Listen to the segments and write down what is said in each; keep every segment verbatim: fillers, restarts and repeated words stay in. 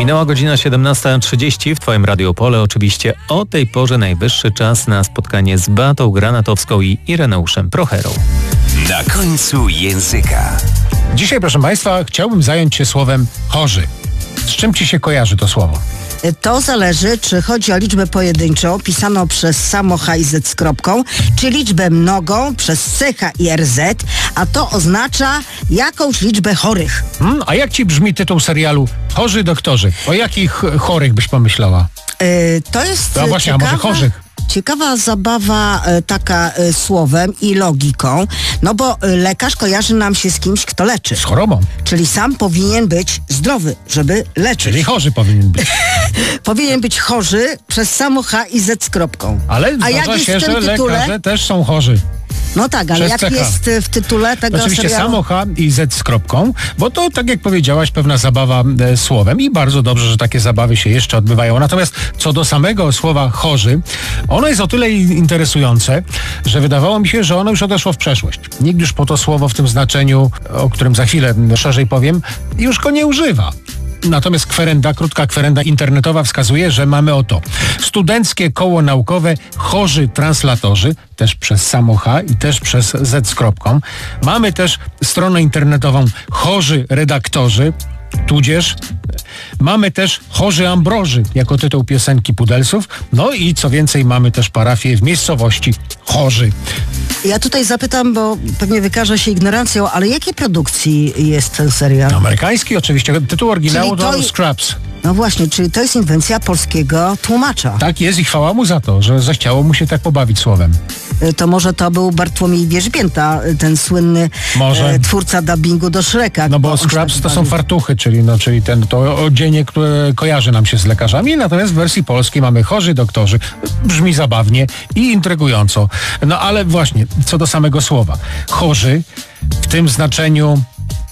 Minęła godzina siedemnasta trzydzieści w Twoim Radiu Opole. Oczywiście o tej porze najwyższy czas na spotkanie z Beatą Granatowską i Ireneuszem Procherą. Na końcu języka. Dzisiaj, proszę Państwa, chciałbym zająć się słowem chorzy. Z czym Ci się kojarzy to słowo? To zależy, czy chodzi o liczbę pojedynczą, pisaną przez samo H i Z z kropką, czy liczbę mnogą przez C H i R Z, a to oznacza jakąś liczbę chorych. Hmm, a jak Ci brzmi tytuł serialu Chorzy doktorzy? O jakich chorych byś pomyślała? Yy, to jest No właśnie, ciekawa, a może chorych? Ciekawa zabawa y, taka y, słowem i logiką, no bo y, lekarz kojarzy nam się z kimś, kto leczy. Z chorobą. Czyli sam powinien być zdrowy, żeby leczyć. Czyli chorzy powinien być. Powinien być chorzy przez samo H i Z z kropką. Ale A jak zdarza jest się, w tym że tytule? lekarze też są chorzy. No tak, ale Przez jak C H. jest y, w tytule tego Oczywiście serialu? samo H i Z z kropką, bo to, tak jak powiedziałaś, pewna zabawa e, słowem i bardzo dobrze, że takie zabawy się jeszcze odbywają. Natomiast co do samego słowa chorzy, ono jest o tyle interesujące, że wydawało mi się, że ono już odeszło w przeszłość. Nikt już po to słowo w tym znaczeniu, o którym za chwilę szerzej powiem, już go nie używa. Natomiast kwerenda, krótka kwerenda internetowa wskazuje, że mamy oto studenckie koło naukowe chorzy translatorzy, też przez samo H i też przez Z z kropką. Mamy też stronę internetową chorzy redaktorzy, tudzież mamy też chorzy Ambroży jako tytuł piosenki Pudelsów. No i co więcej, mamy też parafię w miejscowości Chorzy. Ja tutaj zapytam, bo pewnie wykaże się ignorancją, ale jakiej produkcji jest ten serial? Amerykański oczywiście, tytuł oryginału Czyli to to i- Scrubs. No właśnie, czyli to jest inwencja polskiego tłumacza. Tak jest i chwała mu za to, że zechciało mu się tak pobawić słowem. Y, To może to był Bartłomiej Wierzbięta, y, ten słynny Może. e, twórca dubbingu do Shreka. No bo on się scrubs tak to są bawi. fartuchy, czyli, no, czyli ten, to odzienie, które kojarzy nam się z lekarzami, natomiast w wersji polskiej mamy chorzy doktorzy. Brzmi zabawnie i intrygująco. No ale właśnie, co do samego słowa. Chorzy w tym znaczeniu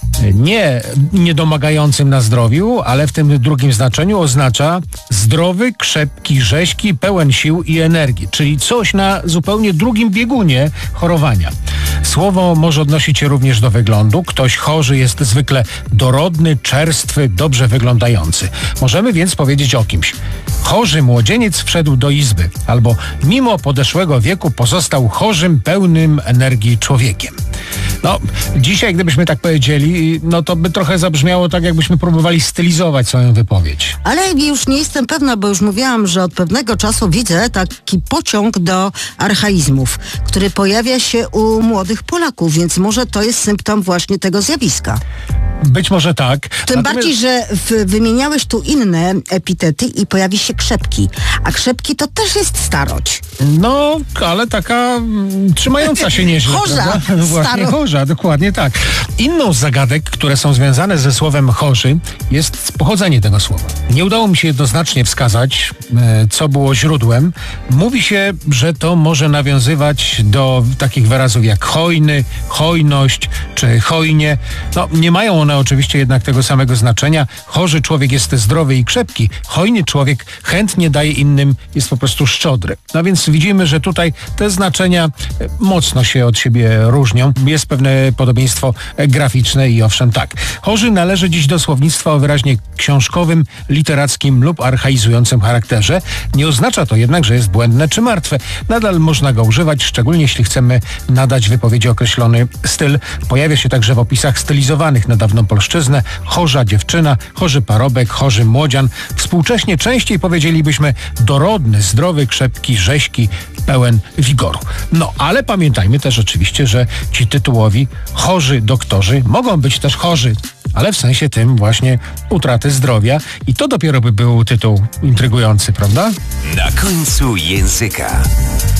nie niedomagającym na zdrowiu, ale w tym drugim znaczeniu oznacza zdrowy, krzepki, rześki, pełen sił i energii, czyli coś na zupełnie drugim biegunie chorowania. Słowo może odnosić się również do wyglądu. Ktoś chorzy jest zwykle dorodny, czerstwy, dobrze wyglądający. Możemy więc powiedzieć o kimś. Chorzy młodzieniec wszedł do izby, albo mimo podeszłego wieku pozostał chorzym, pełnym energii człowiekiem. No, dzisiaj gdybyśmy tak powiedzieli, no to by trochę zabrzmiało tak, jakbyśmy próbowali stylizować swoją wypowiedź. Ale już nie jestem pewna, bo już mówiłam, że od pewnego czasu widzę taki pociąg do archaizmów, który pojawia się u młodych Polaków, więc może to jest symptom właśnie tego zjawiska. Być może tak. Tym Natomiast- bardziej, że w, wymieniałeś tu inne epitety i pojawi się krzepki. A krzepki to też jest starość. No, ale taka mm, trzymająca się nieźle. Chorza, prawda? Właśnie staro. chorza, dokładnie tak. Inną z zagadek, które są związane ze słowem chorzy, jest pochodzenie tego słowa. Nie udało mi się jednoznacznie wskazać, e, co było źródłem. Mówi się, że to może nawiązywać do takich wyrazów jak hojny, hojność czy hojnie. No, nie mają one oczywiście jednak tego samego znaczenia. Chorzy człowiek jest zdrowy i krzepki. Hojny człowiek chętnie daje innym, jest po prostu szczodry. No więc widzimy, że tutaj te znaczenia e, mocno się od siebie różnią. Jest pewne podobieństwo e, graficzne i owszem tak. Chorzy należy dziś do słownictwa o wyraźnie książkowym, literackim lub archaizującym charakterze. Nie oznacza to jednak, że jest błędne czy martwe. Nadal można go używać, szczególnie jeśli chcemy nadać wypowiedzi określony styl. Pojawia się także w opisach stylizowanych na dawną polszczyznę. Chorza dziewczyna, chorzy parobek, chorzy młodzian. Współcześnie częściej powiedzielibyśmy dorodny, zdrowy, krzepki, rześki, pełen wigoru. No, ale pamiętajmy też oczywiście, że ci tytułowi chorzy doktorzy mogą być też chorzy, ale w sensie tym właśnie utraty zdrowia i to dopiero by był tytuł intrygujący, prawda? Na końcu języka.